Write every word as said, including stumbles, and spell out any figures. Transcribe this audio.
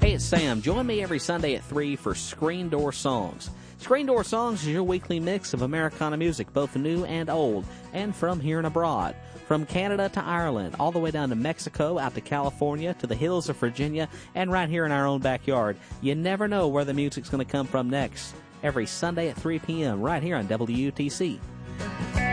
Hey, it's Sam. Join me every Sunday at three for Screen Door Songs. Screen Door Songs is your weekly mix of Americana music, both new and old, and from here and abroad. From Canada to Ireland, all the way down to Mexico, out to California, to the hills of Virginia, and right here in our own backyard. You never know where the music's going to come from next. Every Sunday at three p.m. right here on W U T C.